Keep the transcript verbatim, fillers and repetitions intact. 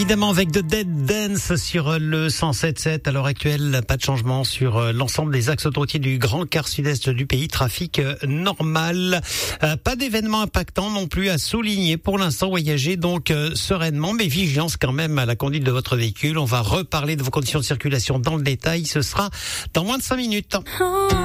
Évidemment avec The Dead Dance sur le cent sept sept à l'heure actuelle, pas de changement sur l'ensemble des axes autoroutiers du grand quart sud-est du pays, trafic normal, euh, pas d'événements impactants non plus à souligner pour l'instant, voyagez donc euh, sereinement mais vigilance quand même à la conduite de votre véhicule. On va reparler de vos conditions de circulation dans le détail, ce sera dans moins de cinq minutes.